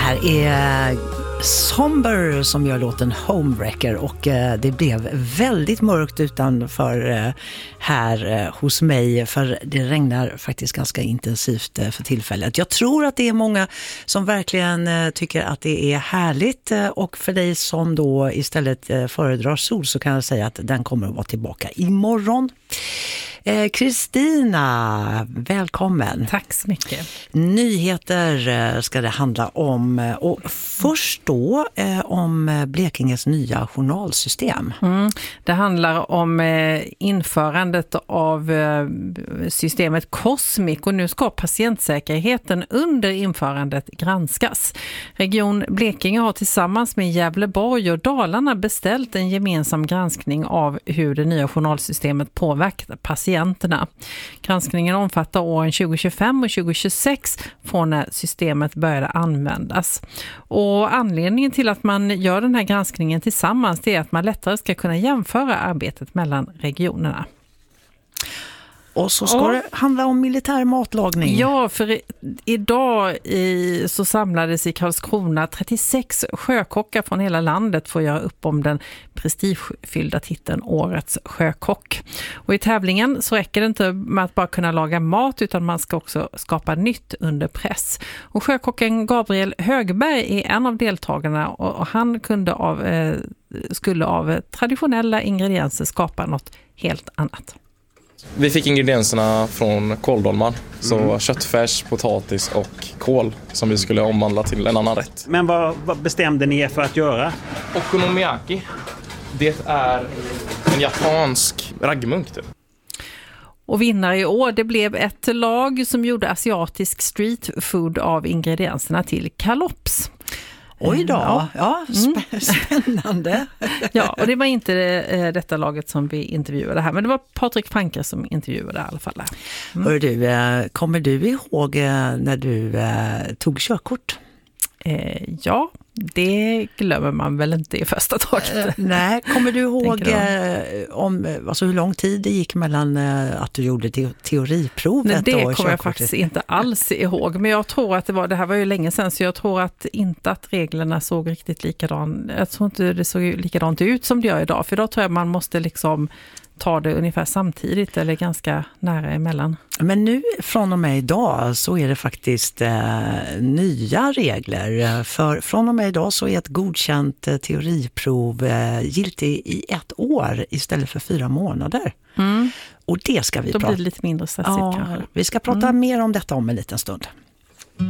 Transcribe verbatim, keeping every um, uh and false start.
här är Somber som gör låten Homewrecker, och eh, det blev väldigt mörkt utanför eh, här eh, hos mig, för det regnar faktiskt ganska intensivt eh, för tillfället. Jag tror att det är många som verkligen eh, tycker att det är härligt, eh, och för dig som då istället eh, föredrar sol så kan jag säga att den kommer att vara tillbaka imorgon. Kristina, välkommen. Tack så mycket. Nyheter ska det handla om, och först då eh, om Blekinges nya journalsystem. Mm. Det handlar om eh, införandet av eh, systemet Cosmic, och nu ska patientsäkerheten under införandet granskas. Region Blekinge har tillsammans med Gävleborg och Dalarna beställt en gemensam granskning av hur det nya journalsystemet påverkar patienter. Granskningen omfattar åren tjugo tjugofem och tjugo tjugosex från när systemet började användas. Och anledningen till att man gör den här granskningen tillsammans, det är att man lättare ska kunna jämföra arbetet mellan regionerna. Och så ska och, det handla om militär matlagning. Ja, för i, idag i, så samlades i Karlskrona trettiosex sjökockar från hela landet för att göra upp om den prestigefyllda titeln Årets sjökock. Och i tävlingen så räcker det inte med att bara kunna laga mat, utan man ska också skapa nytt under press. Och sjökocken Gabriel Högberg är en av deltagarna, och, och han kunde av, eh, skulle av traditionella ingredienser skapa något helt annat. Vi fick ingredienserna från kåldolmar, så mm. köttfärs, potatis och kål som vi skulle omvandla till en annan rätt. Men vad, vad bestämde ni er för att göra? Okonomiyaki, det är en japansk raggmunk typ. Och vinnare i år, det blev ett lag som gjorde asiatisk street food av ingredienserna till kalops. Oj då, ja, ja sp- spännande. Ja, och det var inte det, detta laget som vi intervjuade här, men det var Patrik Franke som intervjuade i alla fall. Mm. Hör du, kommer du ihåg när du tog körkort? Eh, ja, det glömmer man väl inte i första taget. Eh, nej, kommer du ihåg eh, om, alltså hur lång tid det gick mellan eh, att du gjorde te- teoriprovet? Nej, det och kommer jag faktiskt inte alls ihåg. Men jag tror att det var, det här var ju länge sedan, så jag tror att inte att reglerna såg riktigt likadant. Jag tror inte det såg likadant ut som det gör idag. För då tror jag man måste liksom ta det ungefär samtidigt eller ganska nära emellan. Men nu från och med idag så är det faktiskt eh, nya regler. För från och med idag så är ett godkänt eh, teoriprov eh, giltigt i ett år istället för fyra månader. Mm. Och det ska vi Då prata. blir det lite mindre stressigt ja, kanske. Vi ska prata mm. mer om detta om en liten stund.